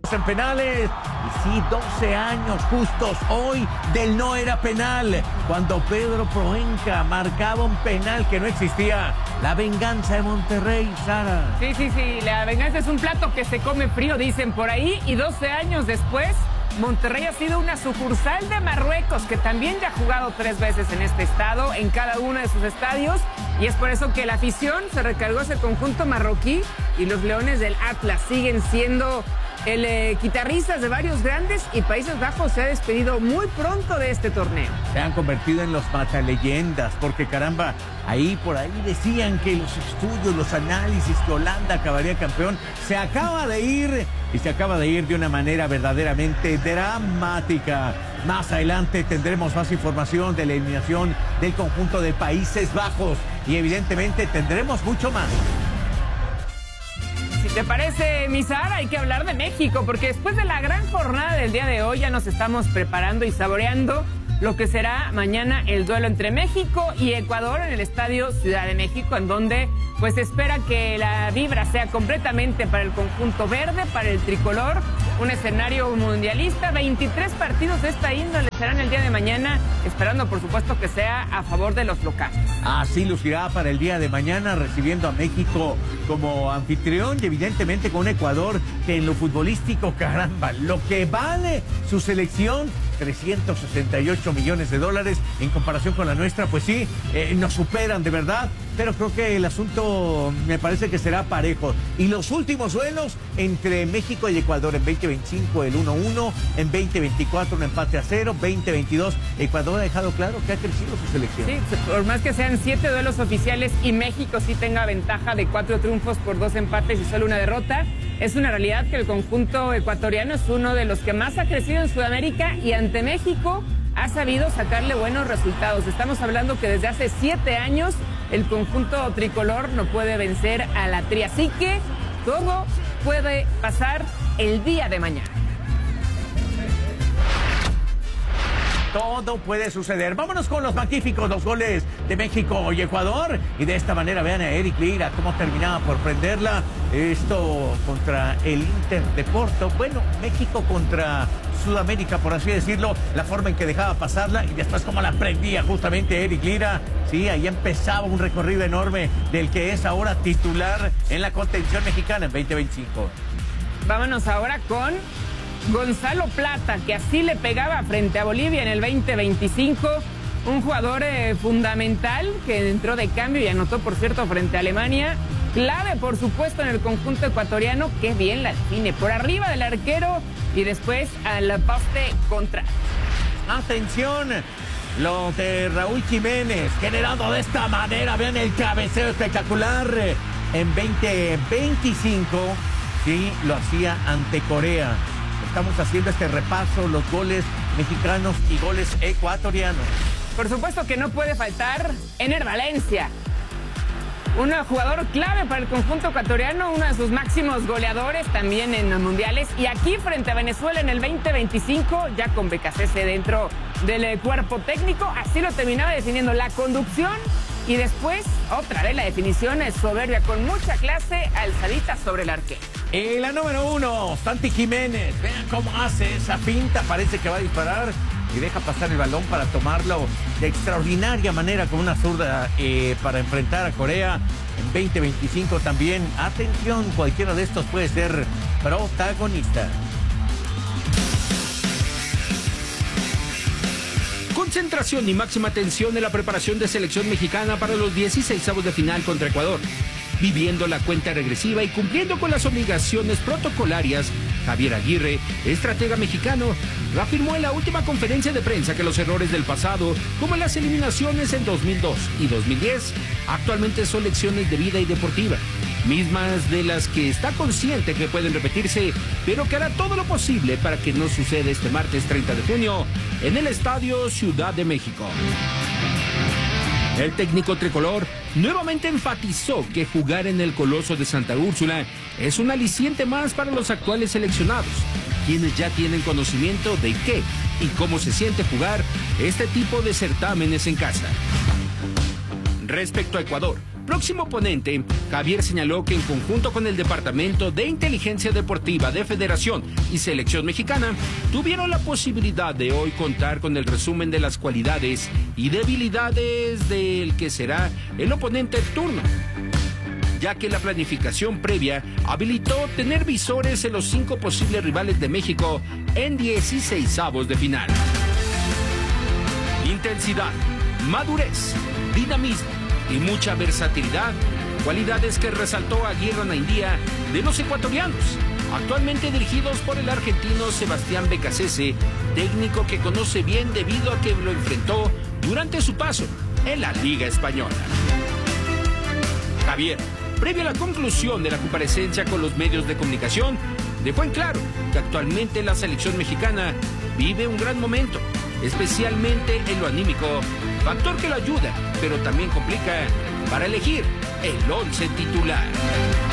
en penales. Y sí, 12 años justos hoy del no era penal. Cuando Pedro Proenca marcaba un penal que no existía. La venganza de Monterrey, Sara. Sí, la venganza es un plato que se come frío, dicen por ahí. Y 12 años después, Monterrey ha sido una sucursal de Marruecos, que también ya ha jugado 3 veces en este estado, en cada uno de sus estadios. Y es por eso que la afición se recargó ese conjunto marroquí y los Leones del Atlas siguen siendo guitarristas de varios grandes, y Países Bajos se ha despedido muy pronto de este torneo. Se han convertido en los mataleyendas, porque caramba, por ahí decían que los estudios, los análisis, que Holanda acabaría campeón. Se acaba de ir, y se acaba de ir de una manera verdaderamente dramática. Más adelante tendremos más información de la eliminación del conjunto de Países Bajos, y evidentemente tendremos mucho más. Si te parece, mi Sara, hay que hablar de México, porque después de la gran jornada del día de hoy ya nos estamos preparando y saboreando lo que será mañana el duelo entre México y Ecuador en el Estadio Ciudad de México, en donde pues se espera que la vibra sea completamente para el conjunto verde, para el tricolor, un escenario mundialista. 23 partidos de esta índole serán el día de mañana, esperando por supuesto que sea a favor de los locales. Así lucirá para el día de mañana, recibiendo a México como anfitrión, y evidentemente con un Ecuador que en lo futbolístico, caramba, lo que vale su selección, 368 millones de dólares en comparación con la nuestra, pues sí, nos superan de verdad, pero creo que el asunto me parece que será parejo. Y los últimos duelos entre México y Ecuador: en 2025 el 1-1, en 2024 un empate a 0, 2022 Ecuador ha dejado claro que ha crecido su selección. Sí, por más que sean 7 duelos oficiales y México sí tenga ventaja de 4 triunfos por 2 empates y solo una derrota, es una realidad que el conjunto ecuatoriano es uno de los que más ha crecido en Sudamérica, y ante México ha sabido sacarle buenos resultados. Estamos hablando que desde hace 7 años el conjunto tricolor no puede vencer a la Tri. Así que todo puede pasar el día de mañana. Todo puede suceder. Vámonos con los magníficos 2 goles de México y Ecuador. Y de esta manera vean a Eric Lira cómo terminaba por prenderla. Esto contra el Inter de Porto. Bueno, México contra Sudamérica, por así decirlo. La forma en que dejaba pasarla y después cómo la prendía justamente Eric Lira. Sí, ahí empezaba un recorrido enorme del que es ahora titular en la contención mexicana en 2025. Vámonos ahora con Gonzalo Plata, que así le pegaba frente a Bolivia en el 2025. Un jugador fundamental que entró de cambio y anotó, por cierto, frente a Alemania. Clave, por supuesto, en el conjunto ecuatoriano, que bien la define por arriba del arquero y después al poste contra. Atención, lo de Raúl Jiménez, generado de esta manera. Vean el cabeceo espectacular. En 2025, sí, lo hacía ante Corea. Estamos haciendo este repaso, los goles mexicanos y goles ecuatorianos. Por supuesto que no puede faltar Ener Valencia, un jugador clave para el conjunto ecuatoriano, uno de sus máximos goleadores también en los mundiales. Y aquí frente a Venezuela en el 2025, ya con BKCS dentro del cuerpo técnico, así lo terminaba definiendo, la conducción. Y después, otra vez la definición es soberbia, con mucha clase, alzadita sobre el arquero. Y la número 1, Santi Jiménez. Vean cómo hace esa pinta, parece que va a disparar y deja pasar el balón para tomarlo de extraordinaria manera con una zurda para enfrentar a Corea en 2025 también. Atención, cualquiera de estos puede ser protagonista. Concentración y máxima tensión en la preparación de selección mexicana para los 16avos de final contra Ecuador. Viviendo la cuenta regresiva y cumpliendo con las obligaciones protocolarias, Javier Aguirre, estratega mexicano, afirmó en la última conferencia de prensa que los errores del pasado, como las eliminaciones en 2002 y 2010, actualmente son lecciones de vida y deportiva, mismas de las que está consciente que pueden repetirse, pero que hará todo lo posible para que no suceda este martes 30 de junio en el Estadio Ciudad de México. El técnico tricolor nuevamente enfatizó que jugar en el Coloso de Santa Úrsula es un aliciente más para los actuales seleccionados, quienes ya tienen conocimiento de qué y cómo se siente jugar este tipo de certámenes en casa. Respecto a Ecuador, próximo oponente, Javier señaló que en conjunto con el Departamento de Inteligencia Deportiva de Federación y Selección Mexicana, tuvieron la posibilidad de hoy contar con el resumen de las cualidades y debilidades del que será el oponente en turno, ya que la planificación previa habilitó tener visores en los 5 posibles rivales de México en 16avos de final. Intensidad, madurez, dinamismo y mucha versatilidad, cualidades que resaltó Aguirre Naindía de los ecuatorianos, actualmente dirigidos por el argentino Sebastián Becasese, técnico que conoce bien debido a que lo enfrentó durante su paso en la Liga Española. Javier, previo a la conclusión de la comparecencia con los medios de comunicación, dejó en claro que actualmente la selección mexicana vive un gran momento, especialmente en lo anímico, factor que lo ayuda, pero también complica para elegir el 11 titular.